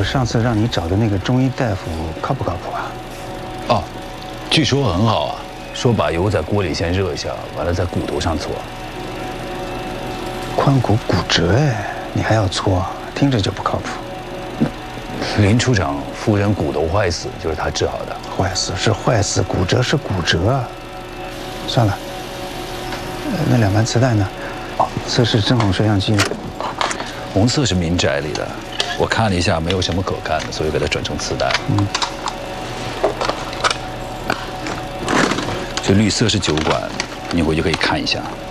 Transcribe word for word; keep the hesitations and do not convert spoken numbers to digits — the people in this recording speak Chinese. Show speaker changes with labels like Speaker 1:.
Speaker 1: 上次让你找的那个中医大夫靠不靠谱啊？
Speaker 2: 哦，据说很好啊，说把油在锅里先热一下，完了在骨头上搓。
Speaker 1: 髋骨骨折哎，你还要搓，听着就不靠谱。
Speaker 2: 林处长夫人骨头坏死就是他治好的。
Speaker 1: 坏死是坏死，骨折是骨折。算了，那两盘磁带呢？哦，测试针孔摄像机呢？
Speaker 2: 红色是民宅里的，我看了一下，没有什么可看的，所以给它转成磁带。嗯。这绿色是酒馆，你回去可以看一下。